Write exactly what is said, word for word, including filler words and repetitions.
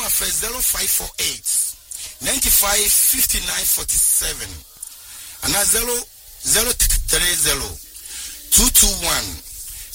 my first zero five four eight ninety-five fifty-nine forty-seven and zero zero three zero two two one